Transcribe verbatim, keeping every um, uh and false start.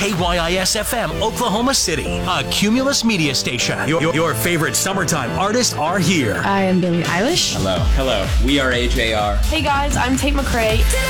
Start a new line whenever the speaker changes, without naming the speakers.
K Y I S F M, Oklahoma City, a Cumulus media station. Your, your, your favorite summertime artists are here.
I am Billie Eilish.
Hello. Hello. We are A J R.
Hey guys, I'm Tate McRae.